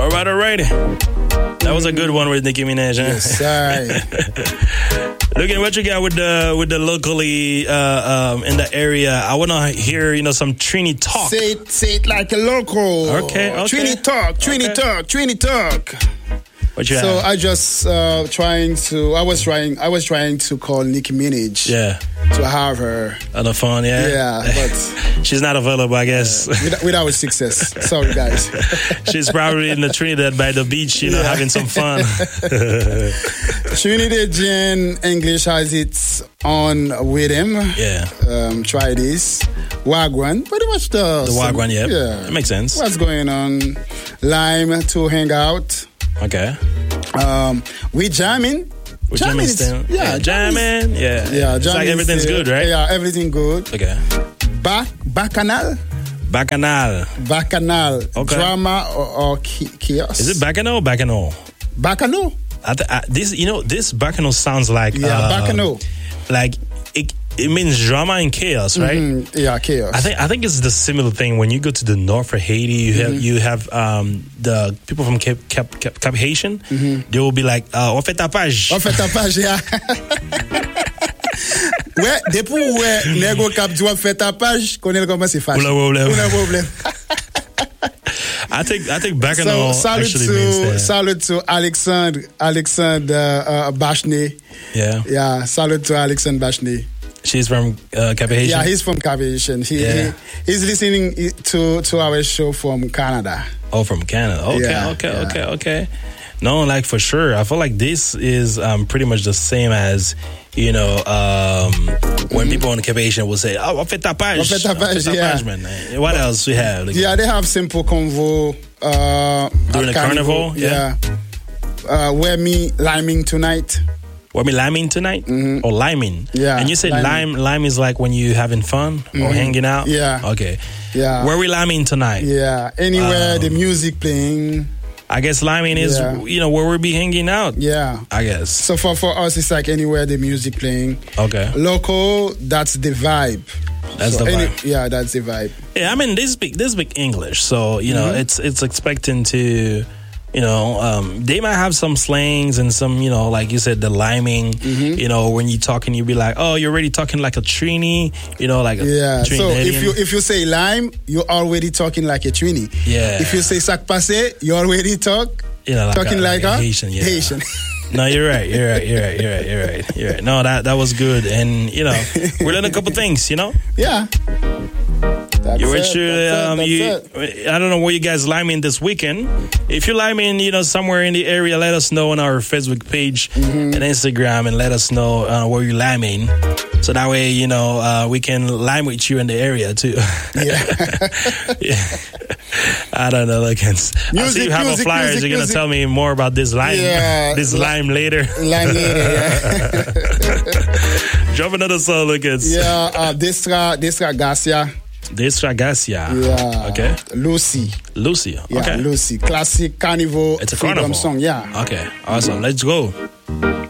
All right. That was a good one with Nicki Minaj, huh? Yes, sir. Look at what you got with the locally in the area. I want to hear, some Trini talk. Say it like a local. Okay. Trini talk. What you So have? I just I was trying to call Nicki Minaj. Yeah. To have her On the phone, yeah? Yeah, but she's not available, I guess. Without success. Sorry, guys. She's probably in the Trinidad by the beach, having some fun. Trinidadian English has its own rhythm. Yeah. Try this. Wagwan. Pretty much the Wagwan, yeah. Yeah. It makes sense. What's going on? Lime to hang out. Okay. We jamming. Jamming. Yeah, jamming. Yeah. It's like everything's good, right? Yeah, everything good. Okay. Bacchanal. Okay. Drama or chaos. Is it Bacchanal or Bacchanal? Bacchanal. This Bacchanal sounds like Bacchanal. Like it means drama and chaos, right? Mm-hmm. Yeah, chaos. I think it's the similar thing when you go to the north of Haiti. You have the people from Cap Haitian. Mm-hmm. They will be like, on fait tapage. Yeah. Ouais, depuis où nego cap doit faire tapage, connaît comment c'est fâche. Problème. I think Bacchanal actually means that. Salute to Alexandre Bachny. Yeah, salute to Alexandre Bachny. She's from Cap Haitian? Yeah, he's from Cap Haitian. He's listening to our show from Canada. Oh, from Canada. Okay. No, like for sure. I feel like this is pretty much the same as, when people on Cap Haitian will say, on fait tapage, man. What else we have? Like, they have simple convo. During the carnival? Yeah. Where me liming tonight. Where me liming tonight? Mm-hmm. Or liming? Yeah. And you said lime is like when you having fun or hanging out? Yeah. Okay. Yeah. Where we liming tonight? Yeah. Anywhere the music playing. I guess liming is, where we be hanging out. Yeah. I guess. So for us, it's like anywhere the music playing. Okay. Local, that's the vibe. That's the vibe. Yeah, that's the vibe. Yeah, I mean, they speak English. So, it's expecting to... they might have some slangs and some, like you said, the liming. Mm-hmm. When you're talking, you be like, oh, you're already talking like a Trini. Like a Trinidadian. So if you say lime, you're already talking like a Trini. Yeah. If you say sac passé, you already talking like a Haitian. Yeah. Haitian. No, you're right. No, that was good, and we learned a couple things. Yeah. That's it. I don't know where you guys liming this weekend. If you're liming, somewhere in the area, let us know on our Facebook page and Instagram, and let us know where you're liming. So that way, we can lime with you in the area too. Yeah. I don't know. I see you have a flyers. You're gonna tell me more about this lime. Yeah. This lime later. Yeah. Drop another song, Lucas. Yeah. Destra Garcia. Yeah. Okay. Lucy. Okay. Yeah, Lucy. Classic carnival. It's a carnival song. Yeah. Okay. Awesome. Let's go.